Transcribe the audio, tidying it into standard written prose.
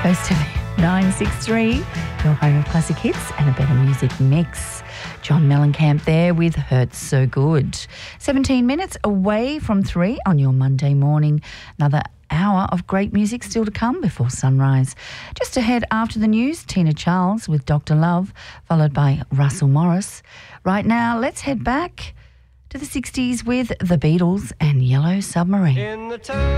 Coast FM 963, your home of classic hits and a better music mix. John Mellencamp there with Hurts So Good. 17 minutes away from 3 on your Monday morning. Another hour of great music still to come before sunrise. Just ahead after the news, Tina Charles with Dr. Love, followed by Russell Morris. Right now, let's head back to the 60s with the Beatles and Yellow Submarine.